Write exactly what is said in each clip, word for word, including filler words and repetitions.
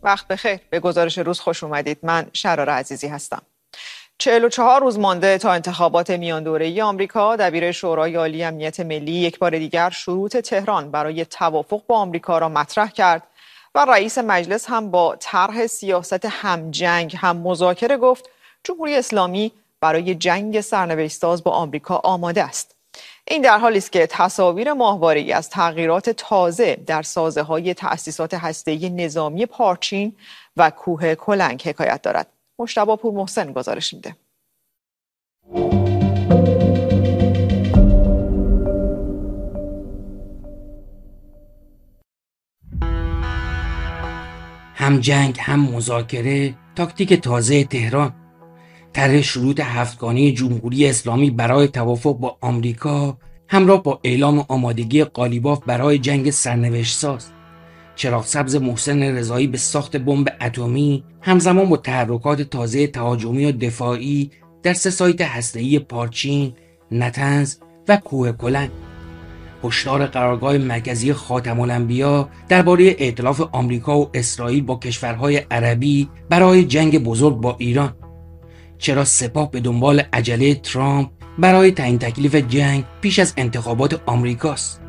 وقت بخیر. به گزارش روز خوش اومدید. من شرار عزیزی هستم. چهل و چهار روز مانده تا انتخابات میان دوره‌ای آمریکا، دبیر شورای عالی امنیت ملی یک بار دیگر شروط تهران برای توافق با آمریکا را مطرح کرد و رئیس مجلس هم با طرح سیاست هم جنگ هم مذاکره گفت جمهوری اسلامی برای جنگ سرنوشت‌ساز با آمریکا آماده است. این در حالی است که تصاویر ماهواره‌ای از تغییرات تازه در سازه‌های تأسیسات هسته‌ای نظامی پارچین و کوه کلنگ حکایت دارد. مجتبی پورمحسن گزارش میده. هم جنگ هم مذاکره، تاکتیک تازه تهران. طرح شروط هفتگانه جمهوری اسلامی برای توافق با آمریکا همراه با اعلام آمادگی قالیباف برای جنگ سرنوشت‌ساز. چراغ سبز محسن رضایی به ساخت بمب اتمی همزمان با تحرکات تازه تهاجمی و دفاعی در سه سایت هسته‌ای پارچین، نتنز و کوه کلنگ. هشدار قرارگاه مرکزی خاتم الانبیا درباره ائتلاف آمریکا و اسرائیل با کشورهای عربی برای جنگ بزرگ با ایران. چرا سپاه به دنبال عجله ترامپ برای تعیین تکلیف جنگ پیش از انتخابات آمریکاست؟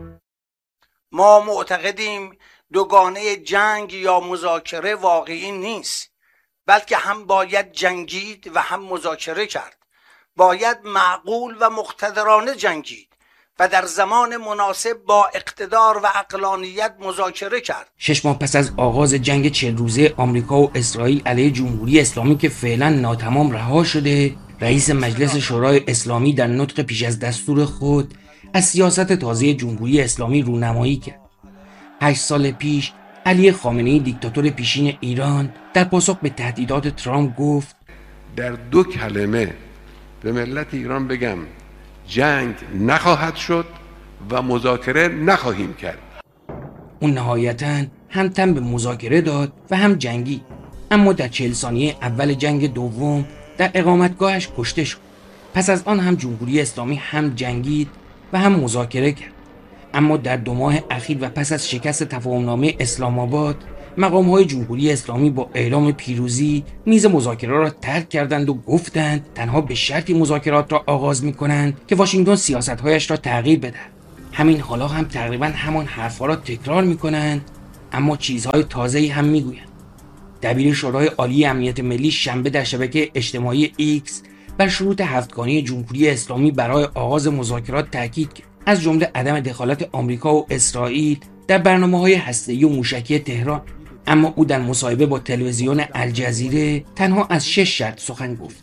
ما معتقدیم دوگانه جنگ یا مذاکره واقعی نیست، بلکه هم باید جنگید و هم مذاکره کرد. باید معقول و مقتدرانه جنگید و در زمان مناسب با اقتدار و عقلانیت مذاکره کرد. شش ماه پس از آغاز جنگ چهل روزه آمریکا و اسرائیل علیه جمهوری اسلامی که فعلا ناتمام رها شده، رئیس مجلس شورای اسلامی در نطق پیش از دستور خود از سیاست تازه جمهوری اسلامی رونمایی کرد. هشت سال پیش علی خامنه‌ای دیکتاتور پیشین ایران در پاسخ به تهدیدات ترامپ گفت در دو کلمه به ملت ایران بگم جنگ نخواهد شد و مذاکره نخواهیم کرد. اون نهایتاً هم تن به مذاکره داد و هم جنگی، اما در چهل ثانیه اول جنگ دوم در اقامتگاهش کشته شد. پس از آن هم جمهوری اسلامی هم جنگید و هم مذاکره کرد. اما در دو ماه اخیر و پس از شکست تفاهمنامه اسلام آباد، مقام‌های جمهوری اسلامی با اعلام پیروزی میز مذاکره را ترک کردند و گفتند تنها به شرطی مذاکرات را آغاز می‌کنند که واشنگتن سیاست‌هایش را تغییر بدهد. همین حالا هم تقریباً همان حرف‌ها را تکرار می‌کنند، اما چیزهای تازه‌ای هم می‌گویند. دبیر شورای عالی امنیت ملی شنبه در شبکه اجتماعی ایکس بر شروط هفتگانه جمهوری اسلامی برای آغاز مذاکرات تاکید کرد، از جمله عدم دخالت آمریکا و اسرائیل در برنامه‌های هسته‌ای و موشکی تهران. اما او در مصاحبه با تلویزیون الجزیره تنها از شش شرط سخن گفت.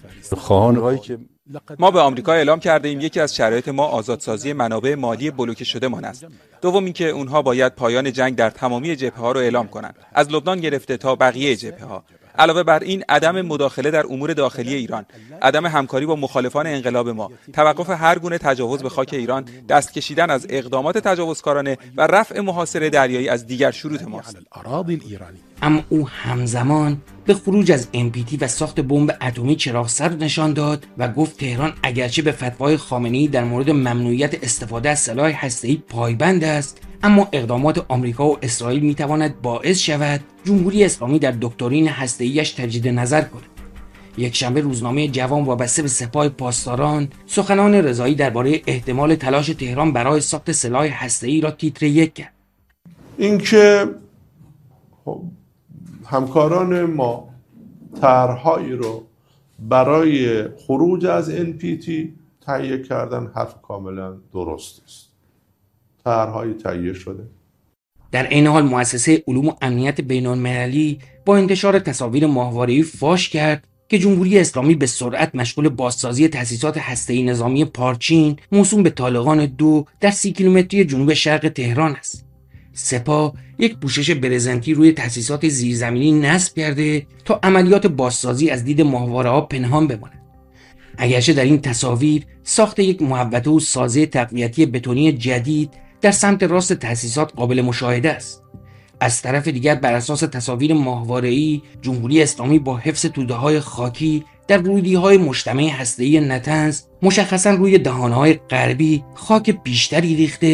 ما به آمریکا اعلام کرده ایم یکی از شرایط ما آزادسازی منابع مالی بلوکه شده مان است. دوم اینکه اونها باید پایان جنگ در تمامی جبهه‌ها رو اعلام کنند، از لبنان گرفته تا بقیه جبهه‌ها. علاوه بر این عدم مداخله در امور داخلی ایران، عدم همکاری با مخالفان انقلاب ما، توقف هر گونه تجاوز به خاک ایران، دست کشیدن از اقدامات تجاوزکارانه و رفع محاصره دریایی از دیگر شروط ماست. اما او همزمان به خروج از ام پی تی و ساخت بمب اتمی چراغ سبز نشان داد و گفت تهران اگرچه به فتوای خامنه‌ای در مورد ممنوعیت استفاده از سلاح هسته‌ای پایبند است، اما اقدامات آمریکا و اسرائیل میتواند باعث شود جمهوری اسلامی در دکترین هسته‌ایش تجدید نظر کند. یک شنبه روزنامه جوان وابسته به سپاه پاسداران سخنان رضایی درباره احتمال تلاش تهران برای ساخت سلاح هسته‌ای را تیتر یک کرد. اینکه همکاران ما طرحهایی رو برای خروج از ان پی تی تهیه کردن حرف کاملا درست است. طرحهایی تهیه شده. در این حال مؤسسه علوم و امنیت بین‌المللی با انتشار تصاویر ماهواره‌ای فاش کرد که جمهوری اسلامی به سرعت مشغول بازسازی تأسیسات هسته‌ای نظامی پارچین موسوم به طالقان دو در سی کیلومتری جنوب شرق تهران است. سپاه یک پوشش برزنتی روی تأسیسات زیرزمینی نصب کرده تا عملیات بازسازی از دید ماهواره‌ها پنهان بماند. اگرچه در این تصاویر ساخت یک محوطه و سازه تقویتی بتونی جدید در سمت راست تأسیسات قابل مشاهده است. از طرف دیگر بر اساس تصاویر ماهواره‌ای جمهوری اسلامی با حفظ توده‌های خاکی در ورودی‌های مجتمع هسته‌ای نتنز مشخصاً روی دهان‌های غربی خاک بیشتری ریخته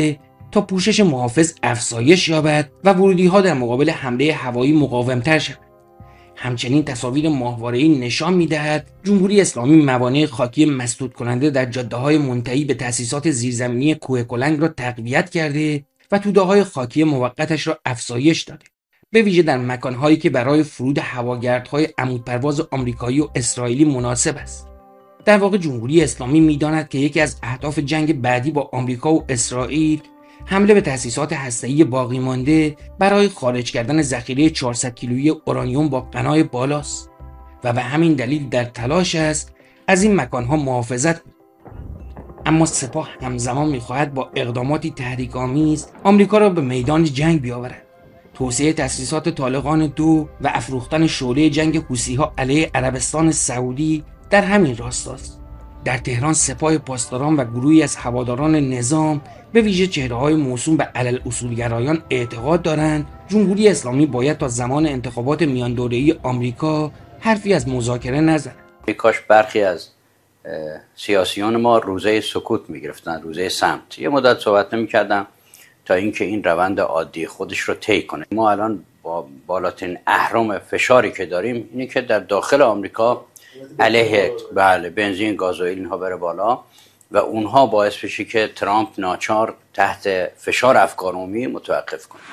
تا پوشش محافظ افزایش یابد و ورودی‌ها در مقابل حمله هوایی مقاوم‌تر شود. همچنین تصاویر ماهواره‌ای نشان می‌دهد جمهوری اسلامی موانع خاکی مسدود کننده در جاده‌های منتهی به تأسیسات زیرزمینی کوه کلنگ را تقویت کرده و توده‌های خاکی موقتش را افزایش داده، به ویژه در مکان‌هایی که برای فرود هواگردهای عمودپرواز آمریکایی و اسرائیلی مناسب است. در واقع جمهوری اسلامی می‌داند که یکی از اهداف جنگ بعدی با آمریکا و اسرائیل حمله به تأسیسات هسته‌ای باقی مانده برای خارج کردن ذخیره چهارصد کیلویی اورانیوم با غنای بالاست و به همین دلیل در تلاش است از این مکانها محافظت کند. اما سپاه همزمان می‌خواهد با اقداماتی تحریک‌آمیز آمریکا را به میدان جنگ بیاورد. توسعه تأسیسات طالقان دو و افروختن شعله جنگ حوثی‌ها علیه عربستان سعودی در همین راستاست. در تهران سپاه پاسداران و گروهی از هواداران نظام به ویژه چهره‌های موسوم به علل اصولگرایان اعتقاد دارند جمهوری اسلامی باید تا زمان انتخابات میان دوره‌ای آمریکا حرفی از مذاکره نزند. کاش برخی از سیاسیون ما روزه سکوت می‌گرفتن، روزه صمت. یه مدت صحبت نمی‌کردم تا اینکه این روند عادی خودش رو طی کنه. ما الان با بالاترین اهرم فشاری که داریم اینه که در داخل آمریکا علیه بله بنزین، گازوئیل اینها بره بالا و اونها باعث بشه که ترامپ ناچار تحت فشار افکار عمومی متوقف کنه.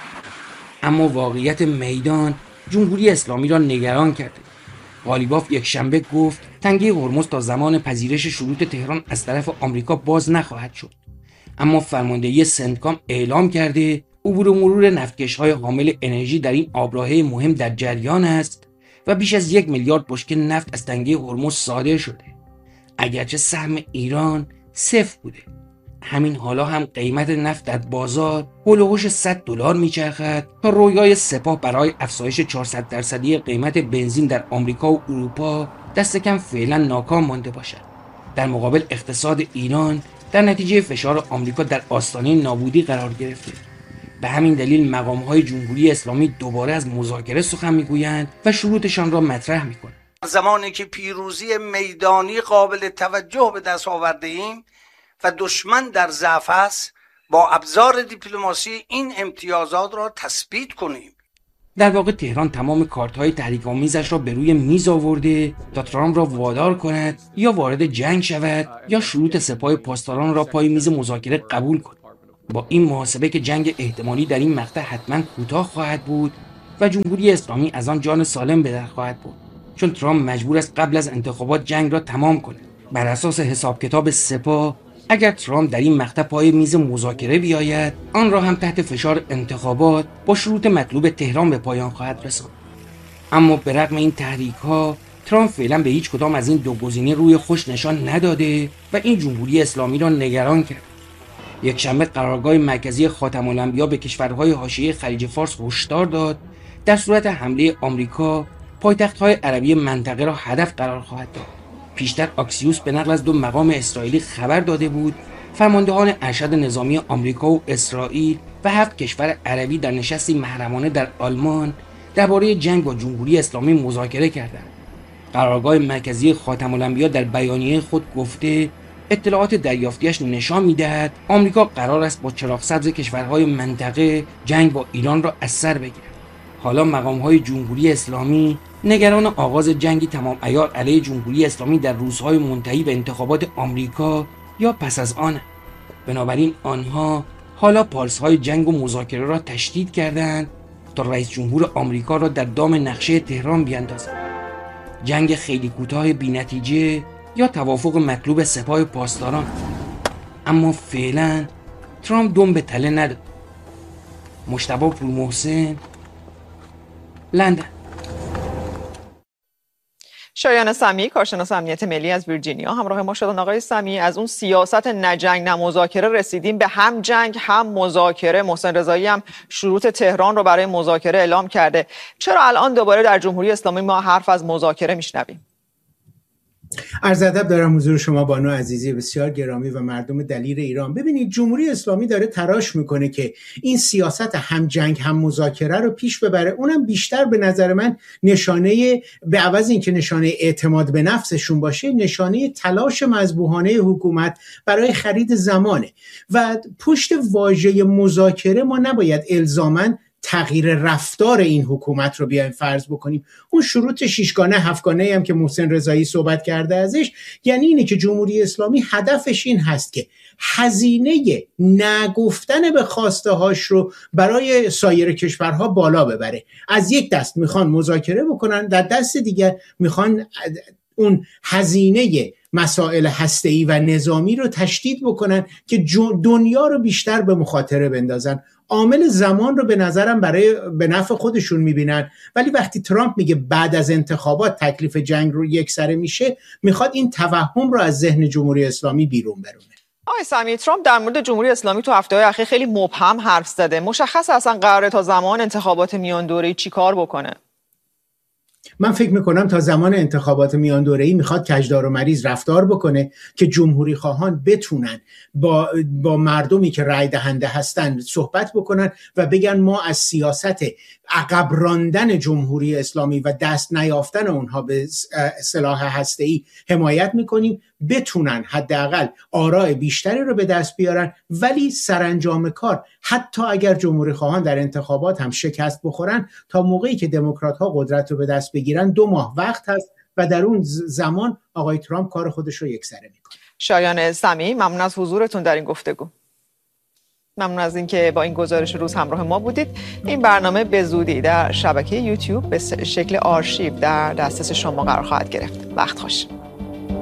اما واقعیت میدان جمهوری اسلامی را نگران کرده. قالیباف یک شنبه گفت تنگه هرمز تا زمان پذیرش شروط تهران از طرف آمریکا باز نخواهد شد. اما فرماندهی سنتکام اعلام کرده عبور و مرور نفتکش‌های حامل انرژی در این آبراهه مهم در جریان است و بیش از یک میلیارد بشکه نفت از تنگه هرمز صادر شده. اگرچه سهم ایران صفر بوده. همین حالا هم قیمت نفت در بازار هولوش صد دلار میچرخد تا رویای سپاه برای افزایش چهارصد درصدی قیمت بنزین در آمریکا و اروپا دست کم فعلا ناکام مانده باشد. در مقابل اقتصاد ایران در نتیجه فشار آمریکا در آستانه نابودی قرار گرفته. به همین دلیل مقام‌های جمهوری اسلامی دوباره از مذاکره سخن میگویند و شروطشان را مطرح میکنند. زمانی که پیروزی میدانی قابل توجه به دست آورده ایم و دشمن در ضعف است، با ابزار دیپلماسی این امتیازات را تثبیت کنیم. در واقع تهران تمام کارت‌های تحریک‌آمیزش را به روی میز آورده تا ترامپ را وادار کند یا وارد جنگ شود یا شروط سپاه پاسداران را پای میز مذاکره قبول کند. با این محاسبه که جنگ احتمالی در این مقطع حتما کوتاه خواهد بود و جمهوری اسلامی از آن جان سالم به در خواهد برد، چون ترامپ مجبور است قبل از انتخابات جنگ را تمام کند. بر اساس حساب کتاب سپاه اگر ترامپ در این مقطع پای میز مذاکره بیاید، آن را هم تحت فشار انتخابات با شروط مطلوب تهران به پایان خواهد رساند. اما به رغم این تحریک‌ها ترامپ فعلا به هیچ کدام از این دو گزینه روی خوش نشان نداده و این جمهوری اسلامی را نگران کرد. یک شنبه قرارگاه مرکزی خاتم الانبیا به کشورهای حاشیه خلیج فارس هشدار داد در صورت حمله آمریکا پایتخت‌های عربی منطقه را هدف قرار خواهد داد. پیشتر آکسیوس به نقل از دو مقام اسرائیلی خبر داده بود فرماندهان ارشد نظامی آمریکا و اسرائیل و هفت کشور عربی در نشستی محرمانه در آلمان درباره جنگ با جمهوری اسلامی مذاکره کردند. قرارگاه مرکزی خاتم الانبیا در بیانیه خود گفته اطلاعات دریافتیش نشان می‌دهد آمریکا قرار است با چراغ سبز کشورهای منطقه جنگ با ایران را از سر بگیرد. حالا مقام‌های جمهوری اسلامی نگران آغاز جنگی تمام عیار علیه جمهوری اسلامی در روزهای منتهی به انتخابات آمریکا یا پس از آن. بنابراین آنها حالا پالس‌های جنگ و مذاکره را تشدید کردند تا رئیس جمهور آمریکا را در دام نقشه تهران بیاندازند. جنگ خیلی کوتاه بی‌نتیجه یا توافق مطلوب سپاه پاسداران. اما فعلا ترامپ دم به تله نداد. مجتبی پورمحسن، لندن. شایان سمی، کارشناس امنیت ملی از ویرجینیا همراه ما شدن. آقای سمی، از اون سیاست نه جنگ نه مذاکره رسیدیم به هم جنگ هم مذاکره. محسن رضایی هم شروط تهران رو برای مذاکره اعلام کرده. چرا الان دوباره در جمهوری اسلامی ما حرف از مذاکره میشنویم؟ عرض ادب دارم حضور شما بانو عزیزی بسیار گرامی و مردم دلیر ایران. ببینید جمهوری اسلامی داره تلاش میکنه که این سیاست هم جنگ هم مذاکره رو پیش ببره. اونم بیشتر به نظر من نشانه، به عوض اینکه نشانه اعتماد به نفسشون باشه، نشانه تلاش مذبوحانه حکومت برای خرید زمانه. و پشت واژه مذاکره ما نباید الزاماً تغییر رفتار این حکومت رو بیایم فرض بکنیم. اون شروط شیشگانه هفتگانه هم که محسن رضایی صحبت کرده ازش، یعنی اینه که جمهوری اسلامی هدفش این هست که هزینه نگفتن به خواسته هاش رو برای سایر کشورها بالا ببره. از یک دست میخوان مذاکره بکنن، در دست دیگر میخوان اون هزینه مسائل هسته‌ای و نظامی رو تشدید بکنن که دنیا رو بیشتر به مخاطره بندازن. عامل زمان رو به نظرم برای به نفع خودشون میبینن، ولی وقتی ترامپ میگه بعد از انتخابات تکلیف جنگ رو یکسره میشه، میخواد این توهم رو از ذهن جمهوری اسلامی بیرون برونه. آقای سمی، ترامپ در مورد جمهوری اسلامی تو هفته‌های اخیر خیلی مبهم حرف زده. مشخص اصلا قراره تا زمان انتخابات میان دوره‌ای چیکار بکنه؟ من فکر میکنم تا زمان انتخابات میان دوره‌ای میخواد کجدار و مریض رفتار بکنه که جمهوری خواهان بتونن با با مردمی که رای دهنده هستن صحبت بکنن و بگن ما از سیاست عقب راندن جمهوری اسلامی و دست نیافتن اونها به سلاح هسته‌ای حمایت میکنیم، بتونن حداقل آراء بیشتری رو به دست بیارن. ولی سرانجام کار، حتی اگر جمهوری خواهان در انتخابات هم شکست بخورن، تا موقعی که دموکرات ها قدرت رو به دست بگیرن دو ماه وقت هست و در اون زمان آقای ترامپ کار خودش رو یکسره میکنه. شایان سمی، ممنون از حضورتون در این گفتگو. ممنون از اینکه با این گزارش روز همراه ما بودید. این برنامه به زودی در شبکه یوتیوب به شکل آرشیو در دسترس شما قرار خواهد گرفت. وقت خوش.